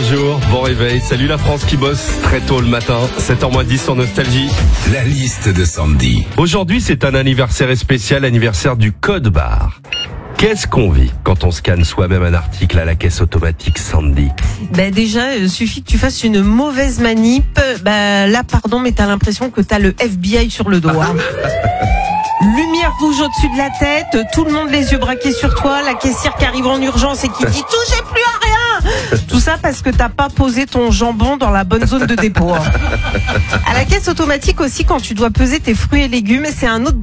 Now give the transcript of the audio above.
bonjour, bon réveil. Salut la France qui bosse très tôt le matin, 7h10 sur Nostalgie. La liste de Sandy. Aujourd'hui, c'est un anniversaire spécial, anniversaire du code barre. Qu'est-ce qu'on vit quand on scanne soi-même un article à la caisse automatique, Sandy? Déjà, suffit que tu fasses une mauvaise manip. Là, pardon, mais t'as l'impression que t'as le FBI sur le dos. Lumière rouge au-dessus de la tête, tout le monde les yeux braqués sur toi, la caissière qui arrive en urgence et qui dit « touchez plus à rien !» Tout ça parce que t'as pas posé ton jambon dans la bonne zone de dépôt. À la caisse automatique aussi, quand tu dois peser tes fruits et légumes, c'est un autre